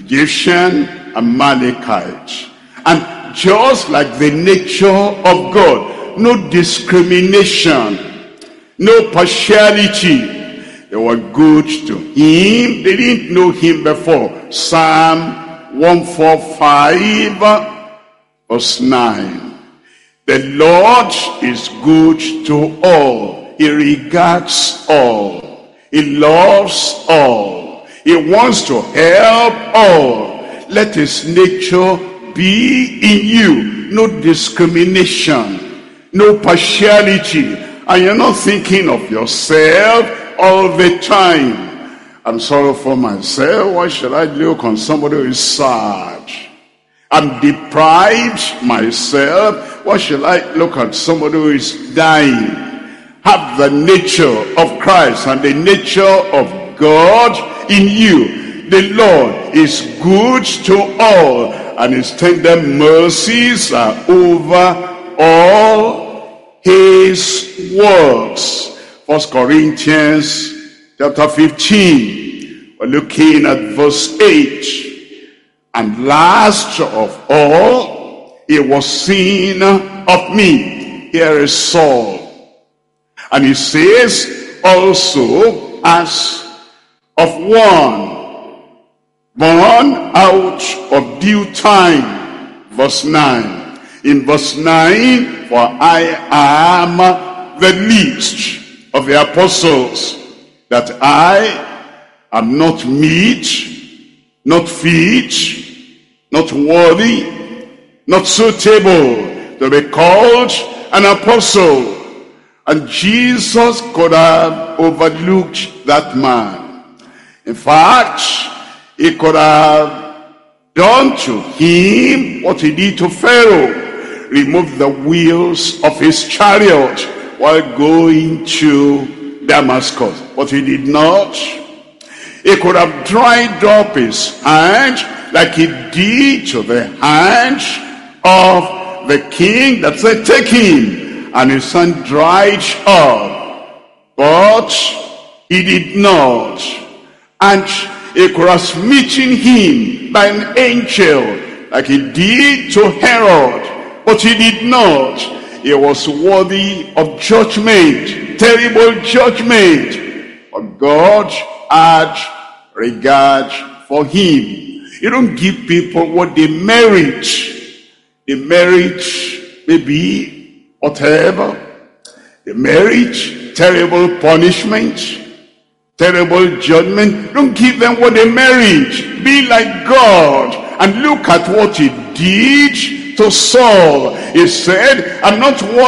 Egyptian, Amalekite. And just like the nature of God, no discrimination, no partiality. They were good to him. They didn't know him before. Psalm 145 verse 9. The Lord is good to all. He regards all. He loves all. He wants to help all. Let his nature be in you. No discrimination, no partiality. And you're not thinking of yourself all the time. I'm sorry for myself. Why should I look on somebody who is sad? I'm deprived myself. Why should I look at somebody who is dying? Have the nature of Christ and the nature of God in you. The Lord is good to all, and his tender mercies are over all his works. 1 Corinthians chapter 15, we're looking at verse 8. And last of all, it was seen of me. Here is Saul. And he says, also as of one born out of due time. Verse 9. In verse 9, for I am the least of the apostles, that I am not meet, not fit, not worthy, not suitable to be called an apostle. And Jesus could have overlooked that man. In fact, he could have done to him what he did to Pharaoh, remove the wheels of his chariot while going to Damascus. But he did not. He could have dried up his hand like he did to the hand of the king that said, take him. And his hand dried up. But he did not. And he could have smitten him by an angel like he did to Herod. But he did not. He was worthy of judgment, terrible judgment. But God had regard for him. You don't give people what they merit. They merit maybe whatever. They merit terrible punishment, terrible judgment. Don't give them what they merit. Be like God and look at what he did to Saul. He said, I'm not